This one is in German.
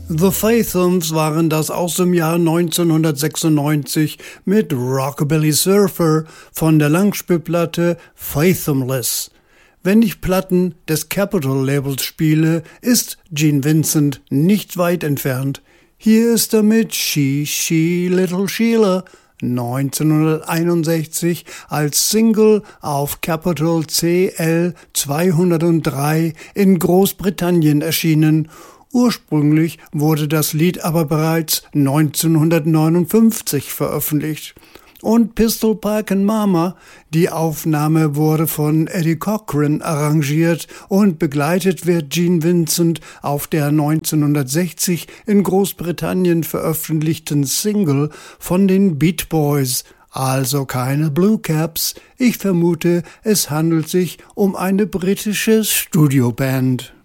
The Fathums waren das aus dem Jahr 1996 mit Rockabilly Surfer von der Langspielplatte Fathomless. Wenn ich Platten des Capitol Labels spiele, ist Gene Vincent nicht weit entfernt. Hier ist er mit She, Little Sheila 1961 als Single auf Capitol CL 203 in Großbritannien erschienen. Ursprünglich wurde das Lied aber bereits 1959 veröffentlicht. Und Pistol Pike & Mama, die Aufnahme wurde von Eddie Cochran arrangiert und begleitet wird Gene Vincent auf der 1960 in Großbritannien veröffentlichten Single von den Beat Boys. Also keine Blue Caps. Ich vermute, es handelt sich um eine britische Studioband.